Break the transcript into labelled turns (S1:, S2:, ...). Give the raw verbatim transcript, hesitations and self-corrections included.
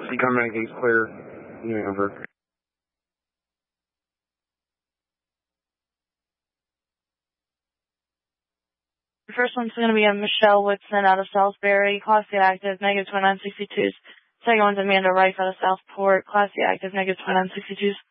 S1: C coming back, gate's clear. Moving over.
S2: The first one's going to be a Michelle Whitson out of Salisbury, Class C active, negative twenty-nine sixty-twos. Second one's Amanda Rife out of Southport, Class C active, negative twenty-nine sixty-twos.